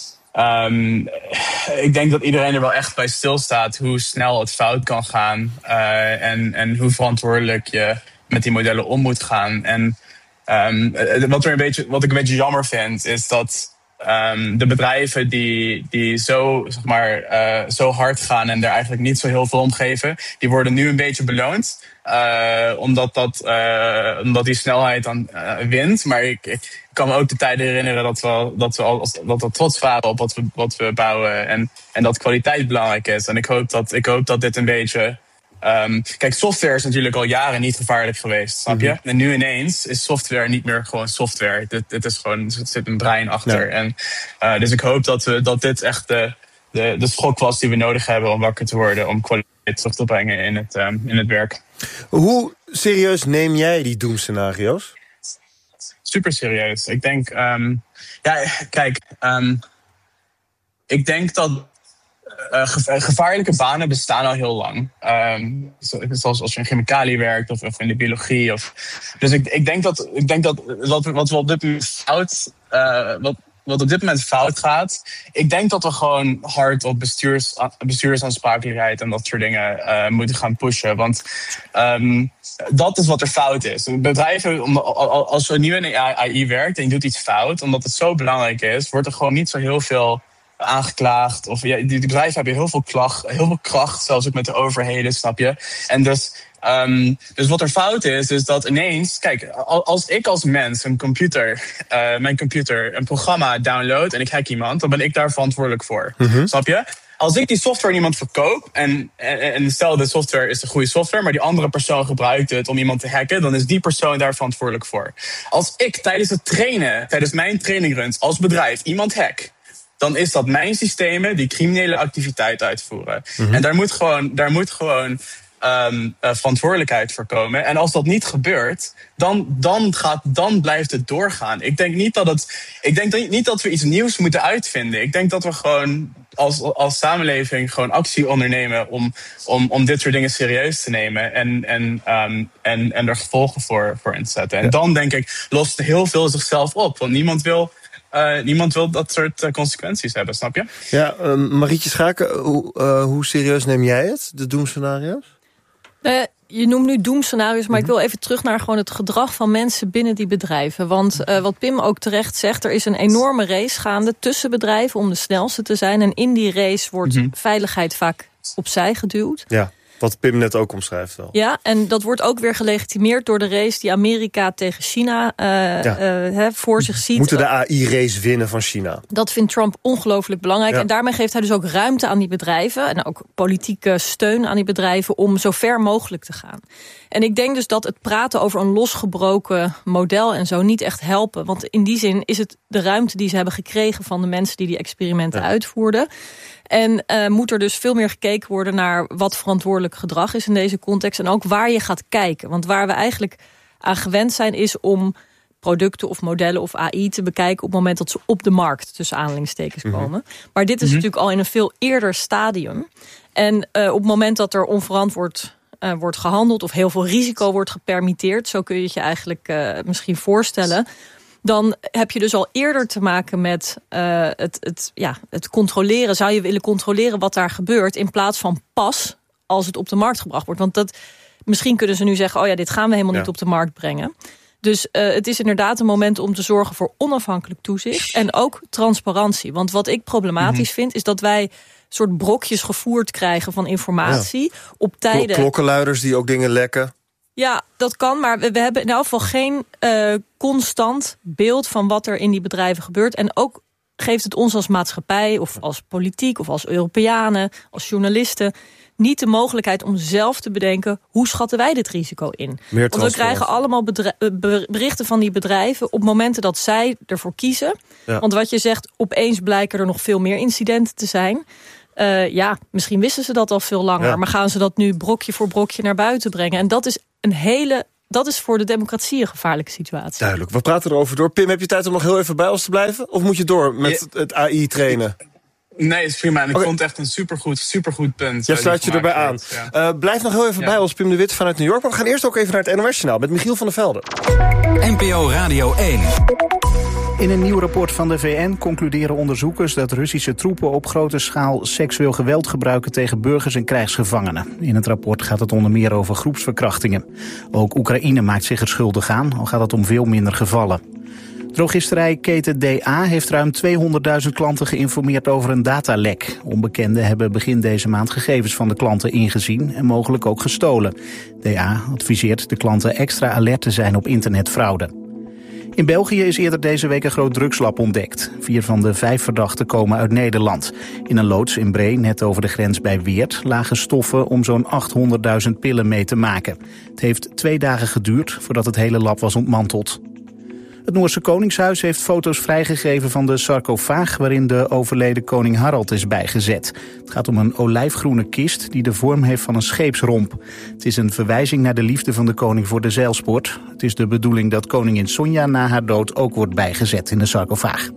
um, ik denk dat iedereen er wel echt bij stilstaat hoe snel het fout kan gaan. Uh, en, en hoe verantwoordelijk je met die modellen om moet gaan. En um, wat, er een beetje, wat ik een beetje jammer vind, is dat Um, de bedrijven die, die zo, zeg maar, uh, zo hard gaan en er eigenlijk niet zo heel veel om geven, die worden nu een beetje beloond. Uh, omdat, dat, uh, omdat die snelheid dan uh, wint. Maar ik, ik kan me ook de tijden herinneren dat we, dat we, al, dat we trots waren op wat we, wat we bouwen. En, en dat kwaliteit belangrijk is. En ik hoop dat, ik hoop dat dit een beetje... Um, kijk, software is natuurlijk al jaren niet gevaarlijk geweest, snap je? Mm-hmm. En nu ineens is software niet meer gewoon software. Dit, dit is gewoon, er zit een brein achter. Ja. En, uh, dus ik hoop dat, we, dat dit echt de, de, de schok was die we nodig hebben om wakker te worden, om kwaliteit terug te brengen in het, um, in het werk. Hoe serieus neem jij die doemscenario's? Super serieus. Ik denk, um, ja, kijk, um, ik denk dat Uh, gevaarlijke banen bestaan al heel lang. Um, zoals als je in chemicaliën werkt of, of in de biologie. Of, dus ik, ik denk dat, ik denk dat wat, wat we op dit moment fout, uh, wat, wat op dit moment fout gaat. Ik denk dat we gewoon hard op bestuurs, bestuursaansprakelijkheid en dat soort dingen uh, moeten gaan pushen. Want um, dat is wat er fout is. Bedrijven, als je nieuw in A I werkt en je doet iets fout, omdat het zo belangrijk is, wordt er gewoon niet zo heel veel aangeklaagd. Of ja, die, die bedrijven hebben heel veel, klacht, heel veel kracht, zelfs ook met de overheden, snap je? En dus, um, dus wat er fout is, is dat ineens, kijk, als ik als mens een computer, uh, mijn computer, een programma download en ik hack iemand, dan ben ik daar verantwoordelijk voor. Mm-hmm. Snap je? Als ik die software aan iemand verkoop, en, en, en stel de software is de goede software, maar die andere persoon gebruikt het om iemand te hacken, dan is die persoon daar verantwoordelijk voor. Als ik tijdens het trainen, tijdens mijn trainingruns als bedrijf iemand hack, dan is dat mijn systemen die criminele activiteit uitvoeren. Mm-hmm. En daar moet gewoon, daar moet gewoon um, uh, verantwoordelijkheid voor komen. En als dat niet gebeurt, dan, dan, gaat, dan blijft het doorgaan. Ik denk niet dat het, ik denk niet dat we iets nieuws moeten uitvinden. Ik denk dat we gewoon als, als samenleving gewoon actie ondernemen om, om, om dit soort dingen serieus te nemen en, en, um, en, en er gevolgen voor, voor in te zetten. En ja. Dan denk ik, lost heel veel zichzelf op. Want niemand wil Uh, niemand wil dat soort uh, consequenties hebben, snap je? Ja, uh, Marietje Schaken, hoe, uh, hoe serieus neem jij het, de doemscenario's? Uh, je noemt nu doemscenario's, maar mm-hmm. ik wil even terug naar gewoon het gedrag van mensen binnen die bedrijven. Want uh, wat Pim ook terecht zegt, er is een enorme race gaande tussen bedrijven om de snelste te zijn. En in die race wordt mm-hmm. veiligheid vaak opzij geduwd. Ja. Wat Pim net ook omschrijft wel. Ja, en dat wordt ook weer gelegitimeerd door de race die Amerika tegen China uh, ja. uh, he, voor zich ziet. Moeten de A I-race winnen van China? Dat vindt Trump ongelooflijk belangrijk. Ja. En daarmee geeft hij dus ook ruimte aan die bedrijven en ook politieke steun aan die bedrijven om zo ver mogelijk te gaan. En ik denk dus dat het praten over een losgebroken model en zo niet echt helpen. Want in die zin is het de ruimte die ze hebben gekregen van de mensen die die experimenten ja. uitvoerden. En uh, moet er dus veel meer gekeken worden naar wat verantwoordelijk gedrag is in deze context. En ook waar je gaat kijken. Want waar we eigenlijk aan gewend zijn is om producten of modellen of A I te bekijken op het moment dat ze op de markt tussen aanhalingstekens komen. Mm-hmm. Maar dit is mm-hmm. natuurlijk al in een veel eerder stadium. En uh, op het moment dat er onverantwoord uh, wordt gehandeld of heel veel risico wordt gepermitteerd, zo kun je het je eigenlijk uh, misschien voorstellen, dan heb je dus al eerder te maken met uh, het, het, ja, het controleren. Zou je willen controleren wat daar gebeurt in plaats van pas als het op de markt gebracht wordt. Want dat, misschien kunnen ze nu zeggen, oh ja, dit gaan we helemaal ja. niet op de markt brengen. Dus uh, het is inderdaad een moment om te zorgen voor onafhankelijk toezicht en ook transparantie. Want wat ik problematisch mm-hmm. vind, is dat wij soort brokjes gevoerd krijgen van informatie ja. op tijden. Klokkenluiders die ook dingen lekken. Ja, dat kan, maar we, we hebben in elk geval geen uh, constant beeld van wat er in die bedrijven gebeurt. En ook geeft het ons als maatschappij of als politiek of als Europeanen, als journalisten niet de mogelijkheid om zelf te bedenken, hoe schatten wij dit risico in? Want we krijgen allemaal berichten van die bedrijven op momenten dat zij ervoor kiezen. Ja. Want wat je zegt, opeens blijken er nog veel meer incidenten te zijn. Uh, ja, misschien wisten ze dat al veel langer, ja. maar gaan ze dat nu brokje voor brokje naar buiten brengen? En dat is een hele, dat is voor de democratie een gevaarlijke situatie. Duidelijk, we praten erover door. Pim, heb je tijd om nog heel even bij ons te blijven? Of moet je door met ja. het A I trainen? Nee, is prima. En ik okay. vond het echt een supergoed, supergoed punt. Ja, sluit je erbij aan. Ja. Uh, blijf nog heel even ja. bij ons, Pim de Wit vanuit New York. Maar we gaan eerst ook even naar het N O S-journaal met Michiel van der Velde. N P O Radio één. In een nieuw rapport van de V N concluderen onderzoekers dat Russische troepen op grote schaal seksueel geweld gebruiken tegen burgers en krijgsgevangenen. In het rapport gaat het onder meer over groepsverkrachtingen. Ook Oekraïne maakt zich er schuldig aan, al gaat het om veel minder gevallen. Drogisterijketen D A heeft ruim tweehonderdduizend klanten geïnformeerd over een datalek. Onbekenden hebben begin deze maand gegevens van de klanten ingezien en mogelijk ook gestolen. D A adviseert de klanten extra alert te zijn op internetfraude. In België is eerder deze week een groot drugslab ontdekt. Vier van de vijf verdachten komen uit Nederland. In een loods in Bree, net over de grens bij Weert, lagen stoffen om zo'n achthonderdduizend pillen mee te maken. Het heeft twee dagen geduurd voordat het hele lab was ontmanteld. Het Noorse Koningshuis heeft foto's vrijgegeven van de sarcofaag waarin de overleden koning Harald is bijgezet. Het gaat om een olijfgroene kist die de vorm heeft van een scheepsromp. Het is een verwijzing naar de liefde van de koning voor de zeilsport. Het is de bedoeling dat koningin Sonja na haar dood ook wordt bijgezet in de sarcofaag.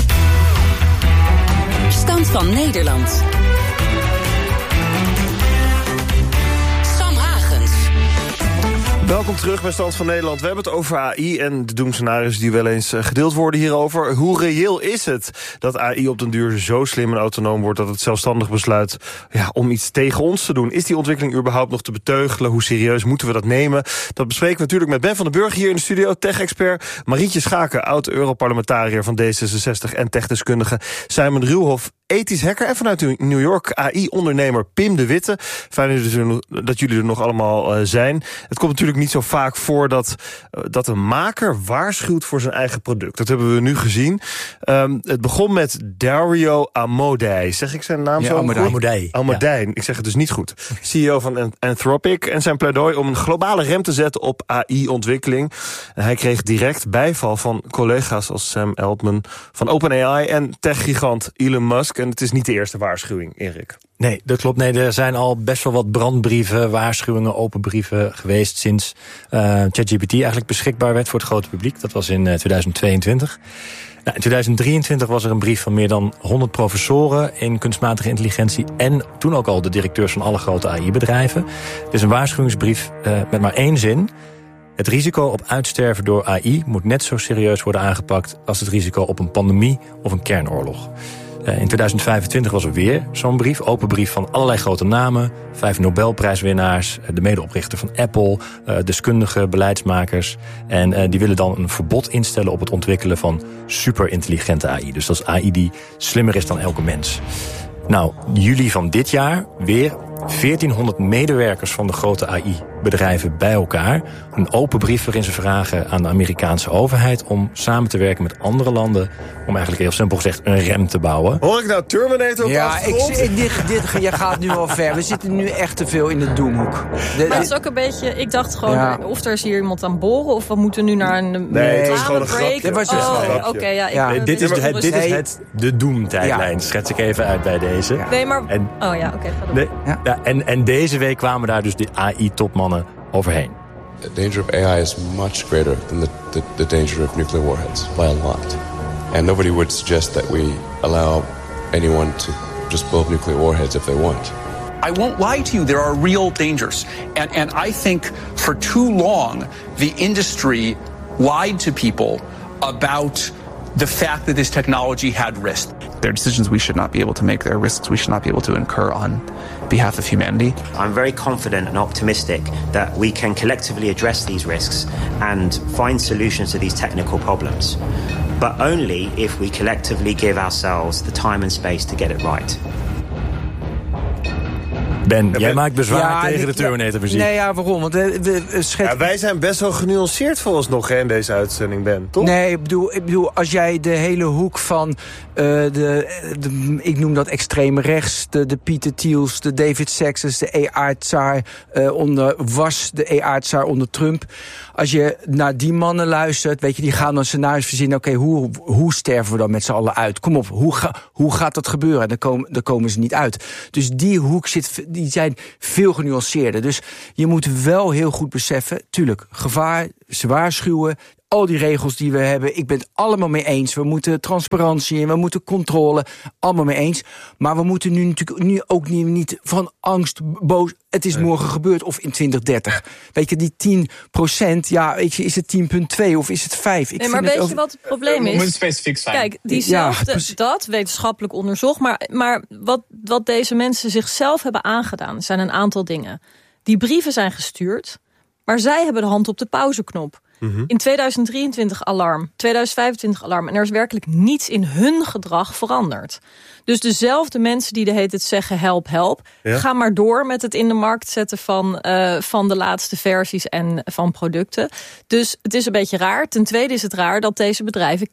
Stand van Nederland. Welkom terug bij Stand van Nederland. We hebben het over A I en de doemscenario's die wel eens gedeeld worden hierover. Hoe reëel is het dat A I op den duur zo slim en autonoom wordt dat het zelfstandig besluit ja, om iets tegen ons te doen? Is die ontwikkeling überhaupt nog te beteugelen? Hoe serieus moeten we dat nemen? Dat bespreken we natuurlijk met Ben van den Burg hier in de studio, tech-expert. Marietje Schaken, oud-Europarlementariër van D zesenzestig en techdeskundige. Simon Ruwhof, ethisch hacker. En vanuit New York A I-ondernemer Pim de Witte. Fijn dat jullie er nog allemaal uh, zijn. Het komt natuurlijk niet zo vaak voor dat, uh, dat een maker waarschuwt voor zijn eigen product. Dat hebben we nu gezien. Um, het begon met Dario Amodei. Zeg ik zijn naam ja, zo Amodei. goed? Amodei. Amodei. Ja. Ik zeg het dus niet goed. C E O van Anthropic. En zijn pleidooi om een globale rem te zetten op A I-ontwikkeling. En hij kreeg direct bijval van collega's als Sam Altman van OpenAI en techgigant Elon Musk. En het is niet de eerste waarschuwing, Erik. Nee, dat klopt. Nee, er zijn al best wel wat brandbrieven, waarschuwingen, open brieven geweest sinds uh, ChatGPT eigenlijk beschikbaar werd voor het grote publiek. Dat was in uh, tweeduizend tweeëntwintig. Nou, in tweeduizend drieëntwintig was er een brief van meer dan honderd professoren in kunstmatige intelligentie en toen ook al de directeurs van alle grote A I-bedrijven. Het is een waarschuwingsbrief uh, met maar één zin. Het risico op uitsterven door A I moet net zo serieus worden aangepakt als het risico op een pandemie of een kernoorlog. In tweeduizend vijfentwintig was er weer zo'n brief, open brief van allerlei grote namen. Vijf Nobelprijswinnaars, de medeoprichter van Apple, deskundigen, beleidsmakers. En die willen dan een verbod instellen op het ontwikkelen van superintelligente A I. Dus dat is A I die slimmer is dan elke mens. Nou, juli van dit jaar weer veertienhonderd medewerkers van de grote A I-bedrijven bij elkaar. Een open brief waarin ze vragen aan de Amerikaanse overheid om samen te werken met andere landen om eigenlijk heel simpel gezegd een rem te bouwen. Hoor ik nou Terminator op ja, ik, ik, dit, dit, je gaat nu al ver. We zitten nu echt te veel in de doemhoek. De, maar het is ook een beetje, ik dacht gewoon, ja. of er is hier iemand aan boren of we moeten nu naar een nee, het was gewoon een grap. Dit was dus oh, een oké, okay, ja, ja, ik, dit, is het, dit is het de doemtijdlijn. Ja. Schets ik even uit bij deze. Ja. Nee, maar en, oh ja, oké. Okay, ja. ja, en, en deze week kwamen daar dus de A I-topmannen overheen. The danger of A I is much greater than the, the, the danger of nuclear warheads, by a lot. And nobody would suggest that we allow anyone to just build nuclear warheads if they want. I won't lie to you, there are real dangers. And, and I think for too long, the industry lied to people about the fact that this technology had risk. There are decisions we should not be able to make. There are risks we should not be able to incur on behalf of humanity. I'm very confident and optimistic that we can collectively address these risks and find solutions to these technical problems. But only if we collectively give ourselves the time and space to get it right. Ben, jij maakt bezwaar ja, tegen de Terminator-muziek. Nee, ja, waarom? Want we, we, we schet... ja, wij zijn best wel genuanceerd volgens nog hè, in deze uitzending, Ben, toch? Nee, ik bedoel, ik bedoel als jij de hele hoek van, uh, de, de, ik noem dat extreme rechts, de, de Peter Thiels, de David Sachs, de A R-tsaar uh, onder was de A R-tsaar onder Trump. Als je naar die mannen luistert, weet je, die gaan dan scenario's verzinnen. Oké, okay, hoe, hoe sterven we dan met z'n allen uit? Kom op, hoe, ga, hoe gaat dat gebeuren? En dan komen, dan komen ze niet uit. Dus die hoek zit, die zijn veel genuanceerder. Dus je moet wel heel goed beseffen, tuurlijk, gevaar, ze waarschuwen, al die regels die we hebben, ik ben het allemaal mee eens. We moeten transparantie en we moeten controle, allemaal mee eens. Maar we moeten nu natuurlijk nu ook niet, niet van angst, boos, het is morgen gebeurd of in twintig dertig. Weet je, die tien procent, ja, weet je, is het tien komma twee of is het vijf? Ik nee, maar weet je over... wat het probleem is? Moet het specifiek zijn. Kijk, diezelfde, ja, dat wetenschappelijk onderzocht, maar, maar wat, wat deze mensen zichzelf hebben aangedaan, zijn een aantal dingen. Die brieven zijn gestuurd, maar zij hebben de hand op de pauzeknop. Mm-hmm. In tweeduizend drieëntwintig alarm, tweeduizend vijfentwintig alarm. En er is werkelijk niets in hun gedrag veranderd. Dus dezelfde mensen die de hele tijd zeggen help, help. Ja. Ga maar door met het in de markt zetten van, uh, van de laatste versies en van producten. Dus het is een beetje raar. Ten tweede is het raar dat deze bedrijven